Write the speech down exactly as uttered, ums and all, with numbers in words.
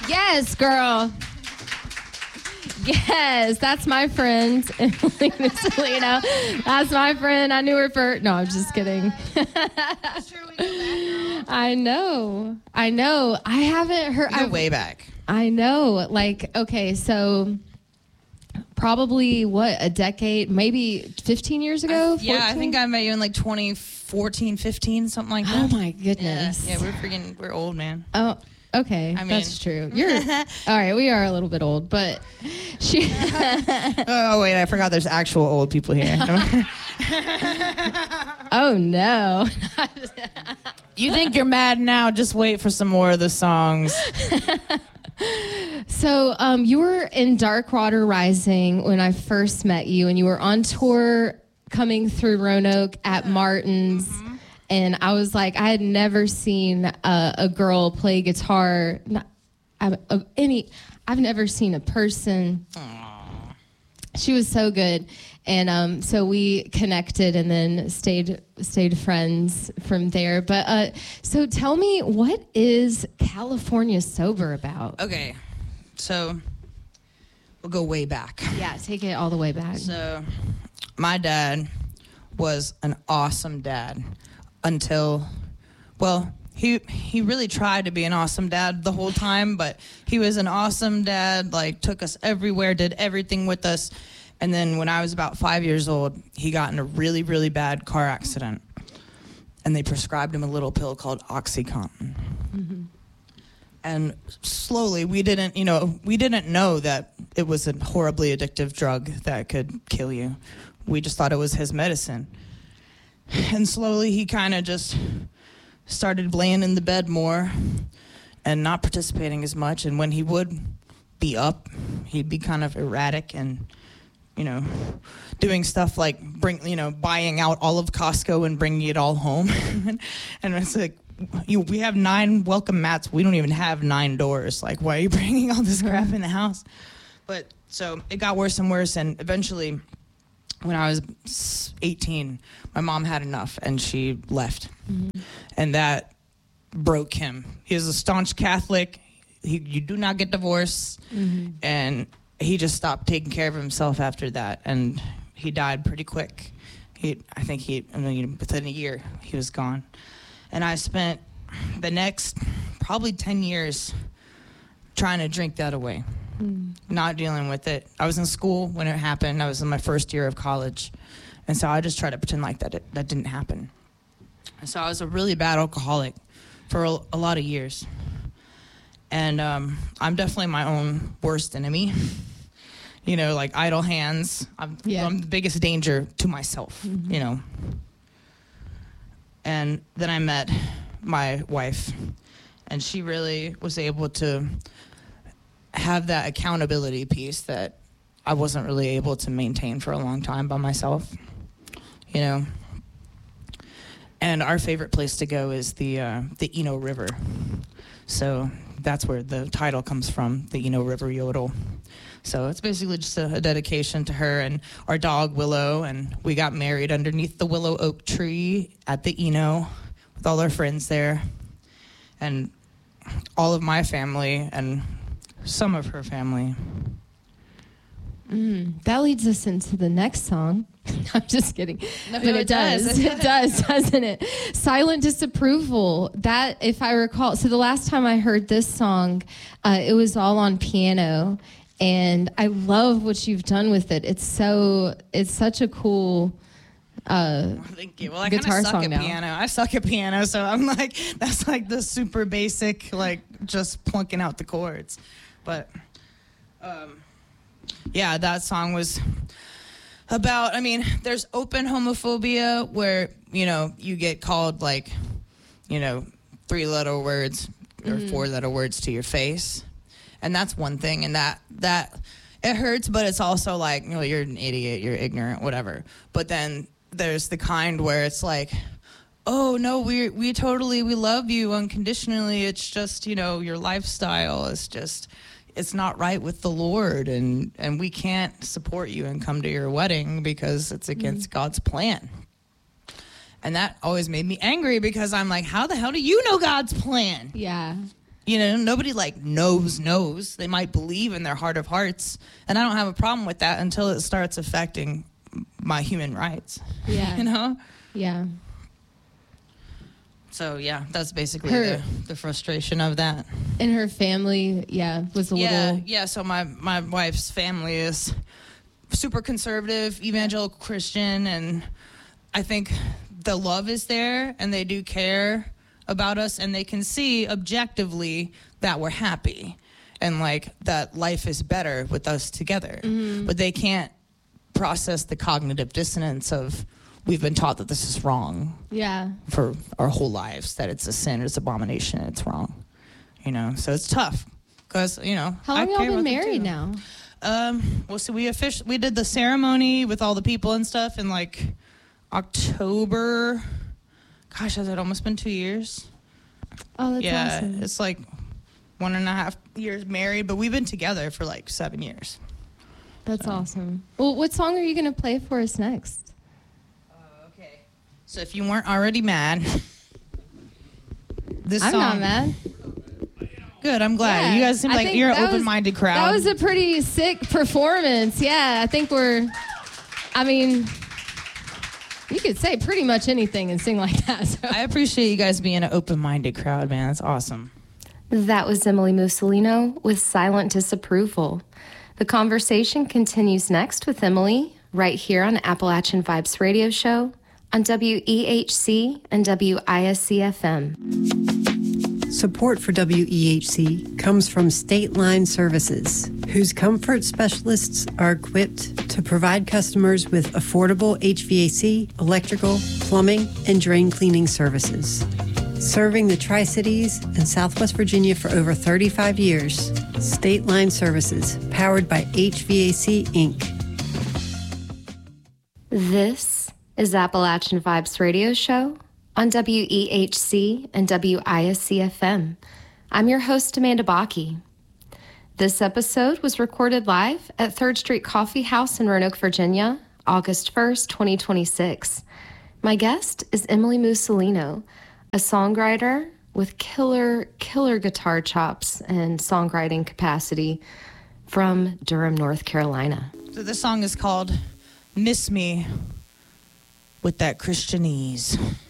Yes, girl. Yes, that's my friend, Emily Missalino. That's my friend. I knew her for... No, I'm just kidding. I know. I know. I haven't heard... Go way back. I know. Like, okay, so... Probably, what, a decade, maybe fifteen years ago? I, yeah, I think I met you in like twenty fourteen, fifteen, something like that. Oh, my goodness. Yeah, yeah we're freaking... We're old, man. Oh, okay. I mean, that's true. You're... all right, we are a little bit old, but... she. Oh, wait, I forgot there's actual old people here. Oh, no. You think you're mad now? Just wait for some more of the songs. So um, you were in Dark Water Rising when I first met you, and you were on tour coming through Roanoke at Martin's. Mm-hmm. And I was like, I had never seen a, a girl play guitar. Not, I, uh, any, I've never seen a person. Aww. She was so good. And um, so we connected and then stayed stayed friends from there. But uh, so tell me, what is California Sober about? Okay, so we'll go way back. Yeah, take it all the way back. So my dad was an awesome dad until, well, he he really tried to be an awesome dad the whole time, but he was an awesome dad, like took us everywhere, did everything with us. And then when I was about five years old, he got in a really, really bad car accident. And they prescribed him a little pill called OxyContin. Mm-hmm. And slowly, we didn't, you know, we didn't know that it was a horribly addictive drug that could kill you. We just thought it was his medicine. And slowly, he kind of just started laying in the bed more and not participating as much. And when he would be up, he'd be kind of erratic and... you know, doing stuff like bring, you know, buying out all of Costco and bringing it all home. And it's like, you, we have nine welcome mats. We don't even have nine doors. Like, why are you bringing all this crap in the house? But so it got worse and worse. And eventually, when I was eighteen, my mom had enough and she left. Mm-hmm. And that broke him. He was a staunch Catholic. He, you do not get divorced. Mm-hmm. And he just stopped taking care of himself after that, and he died pretty quick. He, I think he, I mean, within a year, he was gone. And I spent the next probably ten years trying to drink that away, mm. not dealing with it. I was in school when it happened. I was in my first year of college, and so I just tried to pretend like that it, that didn't happen. And so I was a really bad alcoholic for a, a lot of years. And um, I'm definitely my own worst enemy. You know, like idle hands. I'm, yeah. I'm the biggest danger to myself, mm-hmm. you know. And then I met my wife, and she really was able to have that accountability piece that I wasn't really able to maintain for a long time by myself, you know. And our favorite place to go is the uh, the Eno River. So that's where the title comes from, the Eno River Yodel. So it's basically just a, a dedication to her and our dog, Willow, and we got married underneath the willow oak tree at the Eno with all our friends there. And all of my family and some of her family. Mm, that leads us into the next song. I'm just kidding. No, but no, it, it does. does. It does, doesn't it? Silent Disapproval. That, if I recall, so the last time I heard this song, uh, it was all on piano. And I love what you've done with it. It's so, it's such a cool uh, well, thank you. Well, I guitar kind of suck song at now. piano. I suck at piano, so I'm like, that's like the super basic, like just plunking out the chords. But, um, yeah, that song was about, I mean, there's open homophobia where, you know, you get called like, you know, three-letter words or mm-hmm. four-letter words to your face. And that's one thing, and that, that it hurts, but it's also like, you know, you're an idiot, you're ignorant, whatever. But then there's the kind where it's like, oh, no, we we totally, we love you unconditionally. It's just, you know, your lifestyle is just, it's not right with the Lord, and, and we can't support you and come to your wedding because it's against mm-hmm. God's plan. And that always made me angry because I'm like, how the hell do you know God's plan? Yeah. You know, nobody like knows knows. They might believe in their heart of hearts, and I don't have a problem with that until it starts affecting my human rights. Yeah. You know? Yeah. So yeah, that's basically Her- the, the frustration of that. And her family, yeah, was a Yeah, little. yeah. So my my wife's family is super conservative, evangelical Christian, and I think the love is there, and they do care about us, and they can see objectively that we're happy and like that life is better with us together. Mm-hmm. But they can't process the cognitive dissonance of we've been taught that this is wrong. Yeah. For our whole lives, that it's a sin, it's abomination, it's wrong. You know, so it's tough because you know. How long I y'all care been about them married too. now? Um. Well, so we officially we did the ceremony with all the people and stuff in like October. Gosh, has it almost been two years? Oh, that's yeah, awesome. it's like one and a half years married, but we've been together for like seven years. That's so. awesome. Well, what song are you going to play for us next? Uh, okay. So if you weren't already mad, this I'm song. not mad. Good. I'm glad. Yeah, You guys seem I like think you're an that was- open-minded crowd. That was a pretty sick performance. Yeah, I think we're, I mean, you could say pretty much anything and sing like that. So. I appreciate you guys being an open-minded crowd, man. That's awesome. That was Emily Mussolino with Silent Disapproval. The conversation continues next with Emily right here on Appalachian Vibes Radio Show on W E H C and W I S C F M. Support for W E H C comes from State Line Services, whose comfort specialists are equipped to provide customers with affordable H V A C, electrical, plumbing, and drain cleaning services. Serving the Tri-Cities and Southwest Virginia for over thirty-five years, State Line Services, powered by H V A C, Incorporated. This is Appalachian Vibes Radio Show on W E H C and W I S C F M. I'm your host, Amanda Bakke. This episode was recorded live at Third Street Coffee House in Roanoke, Virginia, August first, twenty twenty-six. My guest is Emily Mussolino, a songwriter with killer, killer guitar chops and songwriting capacity from Durham, North Carolina. So this song is called Miss Me with That Christianese.